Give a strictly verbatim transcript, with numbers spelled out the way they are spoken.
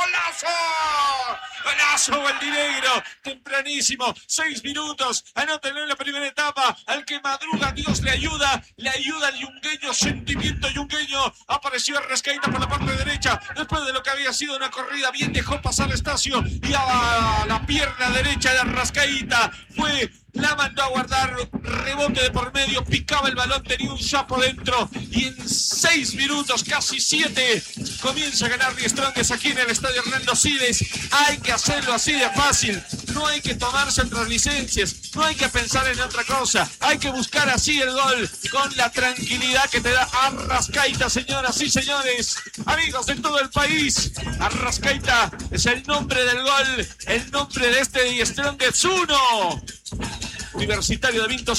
¡Golazo! ¡Golazo, Valdiregro! Tempranísimo, seis minutos. Anótenlo en la primera etapa. Al que madruga, Dios le ayuda. Le ayuda el yungueño, sentimiento yungueño. Apareció Arrascaita por la parte derecha. Después de lo que había sido una corrida, bien dejó pasar Estacio. Y a la pierna derecha de Arrascaita fue... La mandó a guardar, rebote de por medio, picaba el balón, tenía un sapo dentro y en seis minutos, casi siete, comienza a ganar Die Strongest aquí en el estadio Hernando Siles. Hay que hacerlo así de fácil, no hay que tomarse otras licencias, no hay que pensar en otra cosa, hay que buscar así el gol con la tranquilidad que te da Arrascaita, señoras y señores, amigos de todo el país. Arrascaita es el nombre del gol, el nombre de este Die Strongest uno. Universitario de Vinto